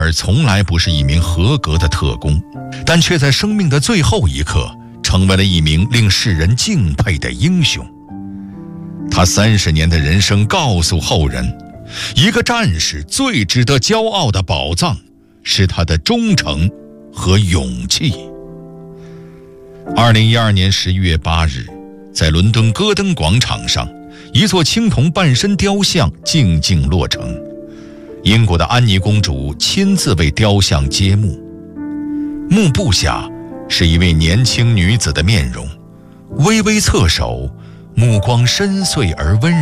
而从来不是一名合格的特工，但却在生命的最后一刻成为了一名令世人敬佩的英雄。他30年的人生告诉后人，一个战士最值得骄傲的宝藏是他的忠诚和勇气。2012年11月8日，在伦敦戈登广场上，一座青铜半身雕像静静落成。英国的安妮公主亲自为雕像揭幕，幕布下是一位年轻女子的面容，微微侧首，目光深邃而温柔。